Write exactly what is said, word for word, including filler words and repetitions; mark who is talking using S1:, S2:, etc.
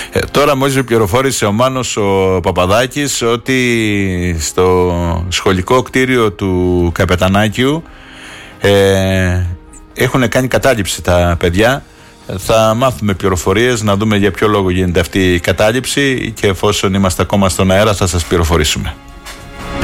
S1: Ε, τώρα μόλις με πληροφόρησε ο Μάνος ο Παπαδάκης ότι στο σχολικό κτίριο του Καπετανάκιου ε, έχουν κάνει κατάληψη τα παιδιά. Θα μάθουμε πληροφορίες, να δούμε για ποιο λόγο γίνεται αυτή η κατάληψη και εφόσον είμαστε ακόμα στον αέρα θα σας πληροφορήσουμε.